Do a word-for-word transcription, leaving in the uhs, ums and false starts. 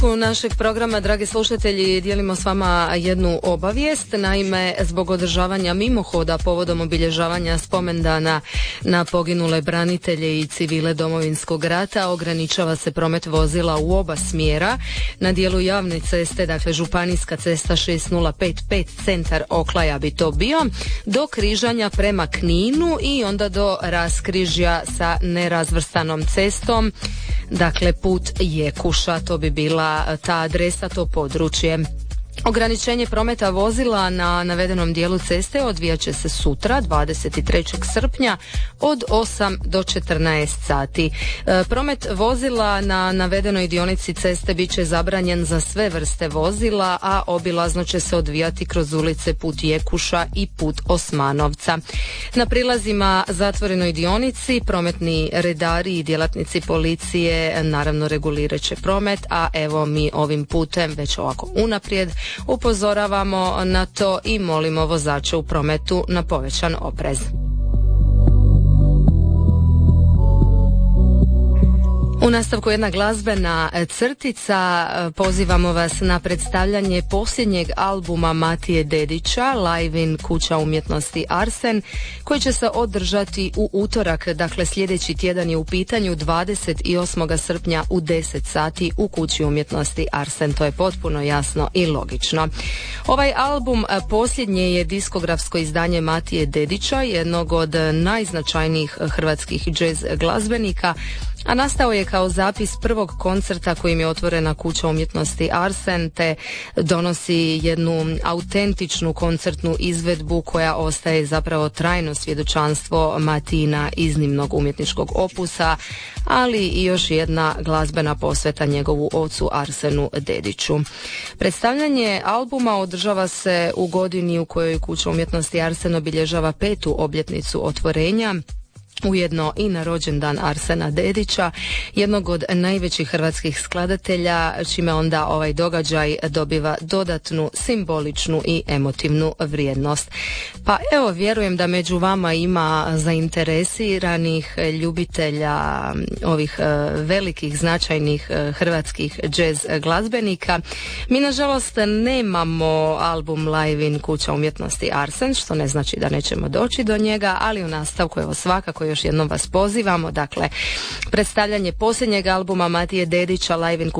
U našeg programa, dragi slušatelji, dijelimo s vama jednu obavijest. Naime, zbog održavanja mimohoda povodom obilježavanja spomendana na poginule branitelje i civile Domovinskog rata ograničava se promet vozila u oba smjera na dijelu javne ceste, dakle županijska cesta šest nula pet pet centar Oklaja bi to bio, do križanja prema Kninu i onda do raskrižja sa nerazvrstanom cestom, dakle put Jekuša, to bi bila ta adresa, to područje. Ograničenje prometa vozila na navedenom dijelu ceste odvijat će se sutra, dvadeset trećeg srpnja, od osam do četrnaest sati. E, promet vozila na navedenoj dionici ceste bit će zabranjen za sve vrste vozila, a obilazno će se odvijati kroz ulice put Jekuša i put Osmanovca. Na prilazima zatvorenoj dionici prometni redari i djelatnici policije naravno regulirat će promet, a evo mi ovim putem već ovako unaprijed upozoravamo na to i molimo vozače u prometu na povećan oprez. U nastavku jedna glazbena crtica. Pozivamo vas na predstavljanje posljednjeg albuma Matije Dedića, Live in Kuća umjetnosti Arsen, koji će se održati u utorak, dakle sljedeći tjedan je u pitanju, dvadeset osmog srpnja u deset sati u Kući umjetnosti Arsen. To je potpuno jasno i logično. Ovaj album posljednje je diskografsko izdanje Matije Dedića, jednog od najznačajnijih hrvatskih džez glazbenika, a nastao je kao zapis prvog koncerta kojim je otvorena Kuća umjetnosti Arsen, te donosi jednu autentičnu koncertnu izvedbu koja ostaje zapravo trajno svjedočanstvo Matijina iznimnog umjetničkog opusa, ali i još jedna glazbena posveta njegovu ocu Arsenu Dediću. Predstavljanje albuma održava se u godini u kojoj Kuća umjetnosti Arsen obilježava petu obljetnicu otvorenja, ujedno i na rođendan Arsena Dedića, jednog od najvećih hrvatskih skladatelja, čime onda ovaj događaj dobiva dodatnu simboličnu i emotivnu vrijednost. Pa evo, vjerujem da među vama ima zainteresiranih ljubitelja ovih velikih, značajnih hrvatskih džez glazbenika. Mi nažalost nemamo album Live in Kuća umjetnosti Arsen, što ne znači da nećemo doći do njega, ali u nastavku evo svakako još jednom vas pozivamo, dakle predstavljanje posljednjeg albuma Matije Dedića, Live in